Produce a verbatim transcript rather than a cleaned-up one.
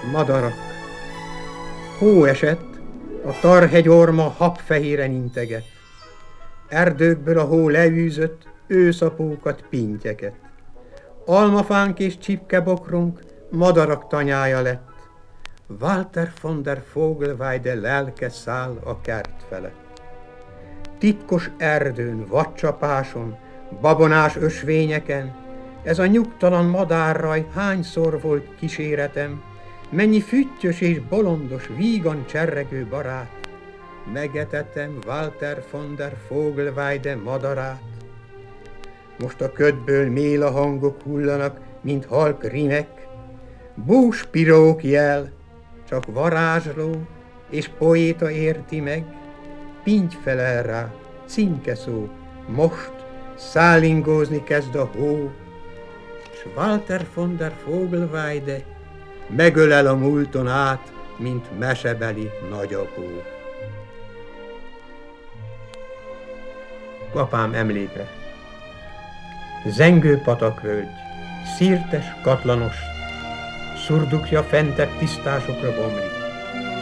Madarak. Hó esett, a tarhegyorma habfehéren integet. Erdőkből a hó leűzött őszapókat, pintyeket. Almafánk és csipkebokrunk madarak tanyája lett. Walter von der Vogelweide lelke száll a kert felett. Titkos erdőn, vadcsapáson, babonás ösvényeken, ez a nyugtalan madárraj hányszor volt kíséretem, mennyi füttyös és bolondos, vígan cserregő barát, megetettem Walter von der Vogelweide madarát. Most a ködből méla hangok hullanak, mint halk rimek, búspirók jel, csak varázsló és poéta érti meg, pinty felel rá, cinke szó, most szállingózni kezd a hó, s Walter von der Vogelweide megölel a múlton át, mint mesebeli nagyapó. Apám emlékre. Zengő patakvölgy, szirtes, katlanos, szurdukja fentebb tisztásokra bomlik.